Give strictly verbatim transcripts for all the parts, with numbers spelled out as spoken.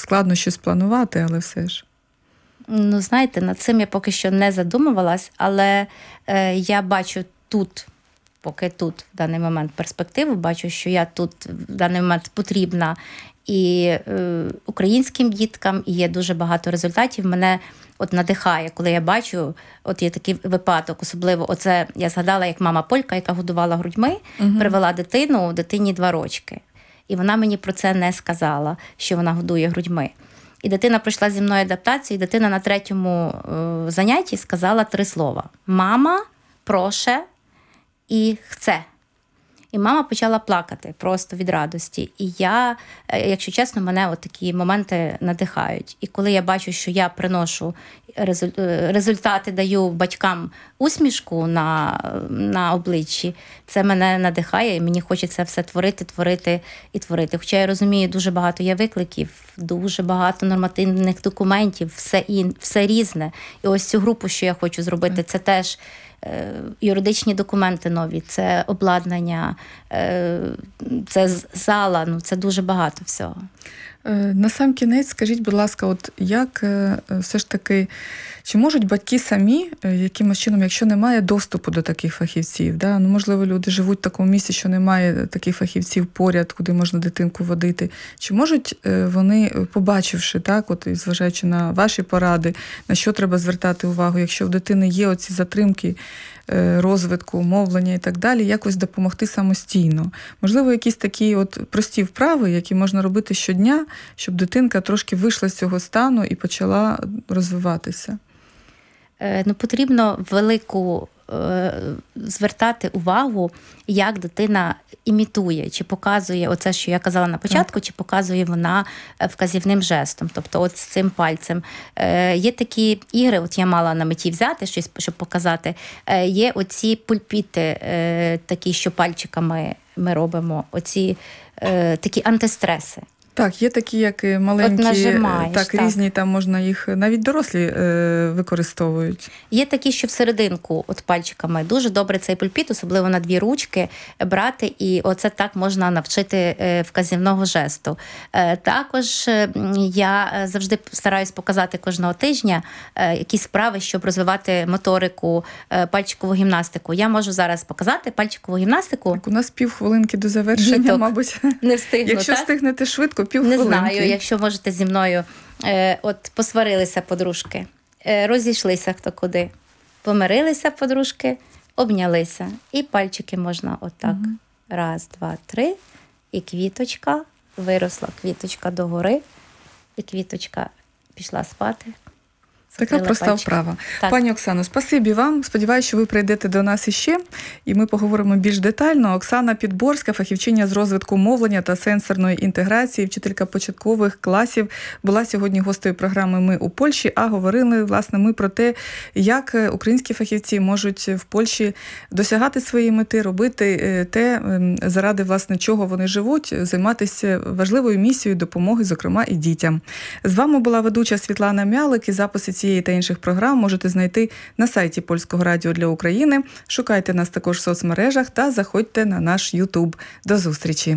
складно щось планувати, але все ж. Ну, знаєте, над цим я поки що не задумувалась, але е, я бачу тут, поки тут, в даний момент, перспективу, бачу, що я тут в даний момент потрібна і е, українським діткам, і є дуже багато результатів. Мене от надихає, коли я бачу, от є такий випадок, особливо, оце я згадала, як мама Полька, яка годувала грудьми, угу. привела дитину, дитині два рочки. І вона мені про це не сказала, що вона годує грудьми. І дитина пройшла зі мною адаптацію, і дитина на третьому е, занятті сказала три слова. Мама, проше і хце. І мама почала плакати просто від радості. І я, якщо чесно, мене от такі моменти надихають. І коли я бачу, що я приношу результати, даю батькам усмішку на, на обличчі, це мене надихає, і мені хочеться все творити, творити і творити. Хоча я розумію, дуже багато є викликів, дуже багато нормативних документів, все, і, все різне. І ось цю групу, що я хочу зробити, це теж юридичні документи нові, це обладнання, це зала, ну це дуже багато всього. На сам кінець, скажіть, будь ласка, от як все ж таки, чи можуть батьки самі якимось чином, якщо немає доступу до таких фахівців, да? Ну, можливо, люди живуть в такому місці, що немає таких фахівців поряд, куди можна дитинку водити, чи можуть вони, побачивши, так, от, і зважаючи на ваші поради, на що треба звертати увагу, якщо в дитини є оці затримки розвитку, мовлення і так далі, якось допомогти самостійно. Можливо, якісь такі от прості вправи, які можна робити щодня, щоб дитинка трошки вийшла з цього стану і почала розвиватися? Ну, потрібно велику звертати увагу, як дитина імітує, чи показує оце, що я казала на початку, так. чи показує вона вказівним жестом, тобто от з цим пальцем. Е, є такі ігри, от я мала на меті взяти щось, щоб показати, е, є оці пульпіти, е, такі, що пальчиками ми робимо, оці е, такі антистреси. Так, є такі, як маленькі, так, так, різні, там можна їх, навіть дорослі е, використовують. Є такі, що всерединку, от пальчиками, дуже добре цей пульпіт, особливо на дві ручки, брати, і оце так можна навчити вказівного жесту. Е, також я завжди стараюсь показати кожного тижня е, якісь вправи, щоб розвивати моторику, е, пальчикову гімнастику. Я можу зараз показати пальчикову гімнастику. Так, у нас півхвилинки до завершення, Діток. Мабуть. Не встигну, Якщо так? встигнете швидко, Не півхвилинки. знаю, якщо можете зі мною. Е, от посварилися подружки, е, розійшлися хто куди. Помирилися подружки, обнялися. І пальчики можна отак. Угу. Раз, два, три. І квіточка виросла, квіточка догори. І квіточка пішла спати. Така проста пальчик. Вправа. Так. Пані Оксано, спасибі вам. Сподіваюся, що ви прийдете до нас іще, і ми поговоримо більш детально. Оксана Підборська, фахівчиня з розвитку мовлення та сенсорної інтеграції, вчителька початкових класів, була сьогодні гостею програми «Ми у Польщі», а говорили, власне, ми про те, як українські фахівці можуть в Польщі досягати своєї мети, робити те, заради, власне, чого вони живуть, займатися важливою місією допомоги, зокрема, і дітям. З вами була ведуча Світлана Мялик, і записи цієї та інших програм можете знайти на сайті Польського радіо для України. Шукайте нас також в соцмережах та заходьте на наш Ютуб. До зустрічі!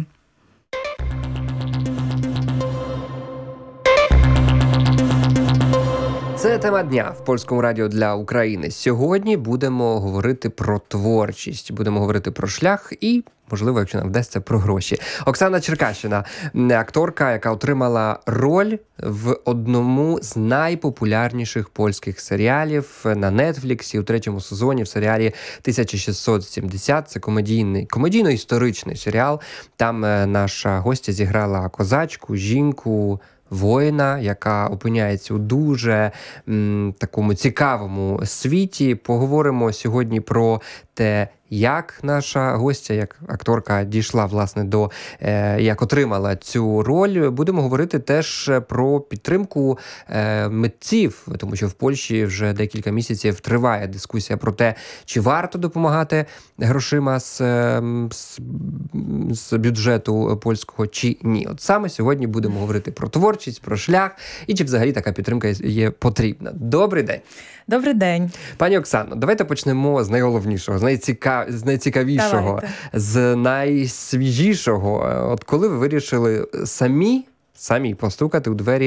Це тема дня в Польському радіо для України. Сьогодні будемо говорити про творчість, будемо говорити про шлях і, можливо, якщо нам вдасться, про гроші. Оксана Черкащина, акторка, яка отримала роль в одному з найпопулярніших польських серіалів на Нетфліксі у третьому сезоні в серіалі тисяча шістсот сімдесят. Це комедійний, комедійно-історичний серіал. Там наша гостя зіграла козачку, жінку, воїна, яка опиняється у дуже м, такому цікавому світі. Поговоримо сьогодні про те, як наша гостя, як акторка, дійшла, власне, до, е, як отримала цю роль. Будемо говорити теж про підтримку е, митців, тому що в Польщі вже декілька місяців триває дискусія про те, чи варто допомагати грошима з, з, з бюджету польського, чи ні. От саме сьогодні будемо говорити про творчість, про шлях, і чи взагалі така підтримка є потрібна. Добрий день. Добрий день. Пані Оксано, давайте почнемо з найголовнішого, з, найціка... з найцікавішого, давайте. З найсвіжішого. От коли ви вирішили самі, самі постукати у двері